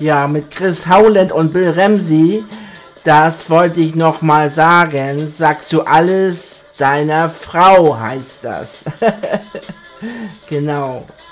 Ja, mit Chris Howland und Bill Ramsey, das wollte ich noch mal sagen. Sagst du alles deiner Frau, heißt das. Genau.